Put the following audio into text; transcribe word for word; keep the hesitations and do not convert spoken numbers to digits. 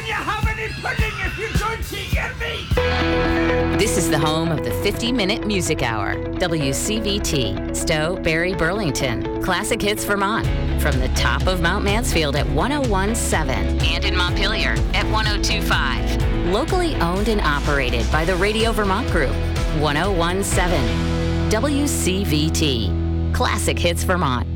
Can you have any pudding if you don't eat your meat? This is the home of the fifty-minute Music Hour. W C V T, Stowe, Barrie, Burlington. Classic Hits Vermont. From the top of Mount Mansfield at one oh one point seven and in Montpelier at one oh two point five. Locally owned and operated by the Radio Vermont Group. one oh one point seven. W C V T, Classic Hits Vermont.